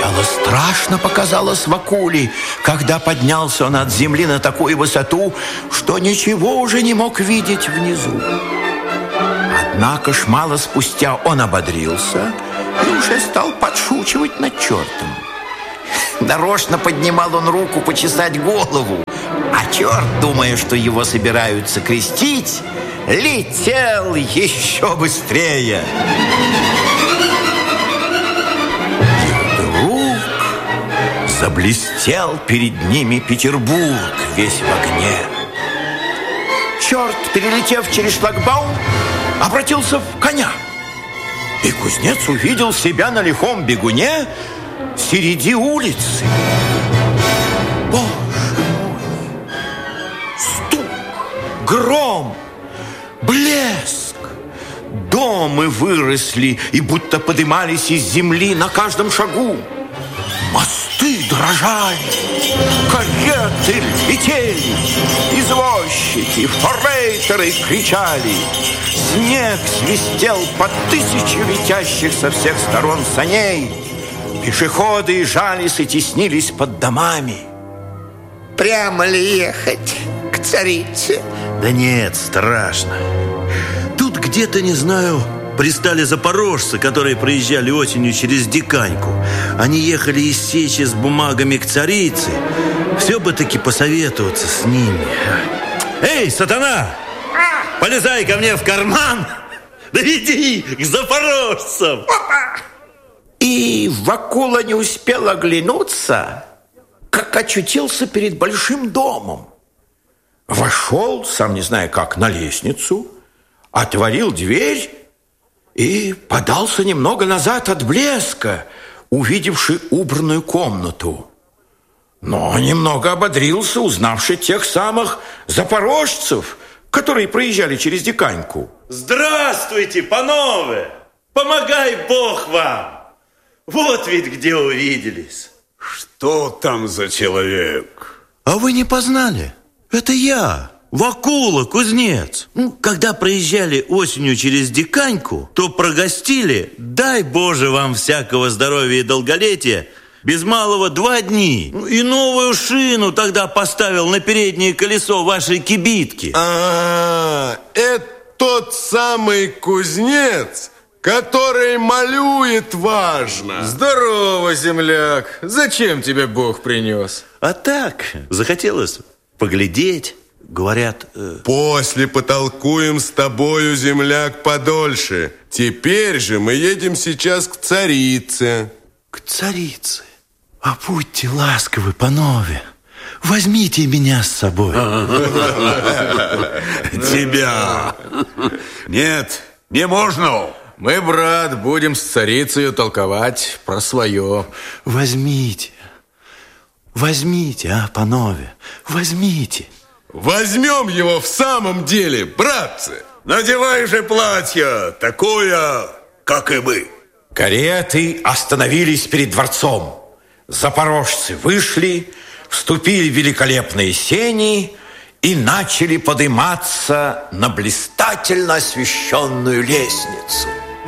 Сначала страшно показалось Вакуле, когда поднялся он от земли на такую высоту, что ничего уже не мог видеть внизу. Однако ж мало спустя он ободрился и уже стал подшучивать над чертом. Нарочно поднимал он руку почесать голову, а черт, думая, что его собираются крестить, летел еще быстрее. И вдруг заблестел перед ними Петербург весь в огне. Черт, перелетев через шлагбаум, обратился в коня. И кузнец увидел себя на лихом бегуне среди улицы. Боже мой! Стук, гром, блеск. Домы выросли и будто подымались из земли на каждом шагу. Мосты дрожали, кареты летели, извозчики, форейтеры кричали. Снег свистел под тысячи летящих со всех сторон саней. Пешеходы жались и теснились под домами. Прямо ли ехать к царице? Да нет, страшно. Тут где-то, не знаю, пристали запорожцы, которые проезжали осенью через Диканьку. Они ехали из Сечи с бумагами к царице. Все бы таки посоветоваться с ними. Эй, сатана! Полезай ко мне в карман! Да иди к запорожцам! И Вакула не успел оглянуться, как очутился перед большим домом. Вошел, сам не зная как, на лестницу, отворил дверь и подался немного назад от блеска, увидевший убранную комнату. Но немного ободрился, узнавший тех самых запорожцев, которые проезжали через Диканьку. Здравствуйте, панове! Помогай Бог вам! Вот ведь где увиделись. Что там за человек? А вы не познали? Это я, Вакула, кузнец. Когда проезжали осенью через Диканьку, то прогостили, дай Боже вам всякого здоровья и долголетия, без малого 2 дни. И новую шину тогда поставил на переднее колесо вашей кибитки. Это тот самый кузнец, который малюет важно. Здорово, земляк. Зачем тебе Бог принес? А так, захотелось поглядеть. Говорят... После потолкуем с тобою, земляк, подольше. Теперь же мы едем сейчас к царице. К царице? А будьте ласковы, панове. Возьмите меня с собой. Тебя? Нет, не можно. Мы, брат, будем с царицей толковать про свое. Возьмите, панове, возьмите. Возьмем его в самом деле, братцы. Надевай же платье, такое, как и мы. Кареты остановились перед дворцом. Запорожцы вышли, вступили в великолепные сени и начали подниматься на блистательно освещенную лестницу.